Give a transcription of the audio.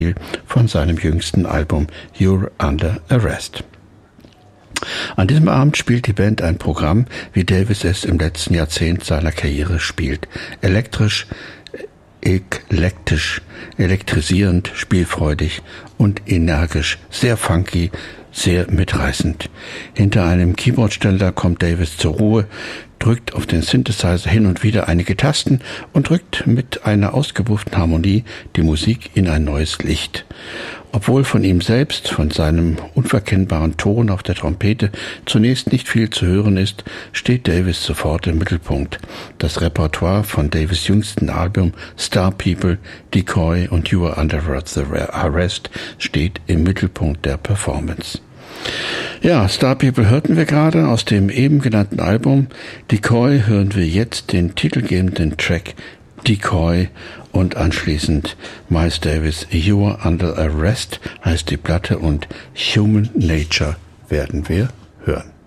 von seinem jüngsten Album You're Under Arrest. An diesem Abend spielt die Band ein Programm, wie Davis es im letzten Jahrzehnt seiner Karriere spielt. Elektrisch, eklektisch, elektrisierend, spielfreudig und energisch, sehr funky, sehr mitreißend. Hinter einem Keyboardständer kommt Davis zur Ruhe, drückt auf den Synthesizer hin und wieder einige Tasten und drückt mit einer ausgebufften Harmonie die Musik in ein neues Licht. Obwohl von ihm selbst, von seinem unverkennbaren Ton auf der Trompete zunächst nicht viel zu hören ist, steht Davis sofort im Mittelpunkt. Das Repertoire von Davis' jüngsten Album Star People, Decoy und You Are Under Arrest steht im Mittelpunkt der Performance. Ja, Star People hörten wir gerade aus dem eben genannten Album. Decoy hören wir jetzt den titelgebenden Track Decoy und anschließend Miles Davis You Are Under Arrest heißt die Platte und Human Nature werden wir hören.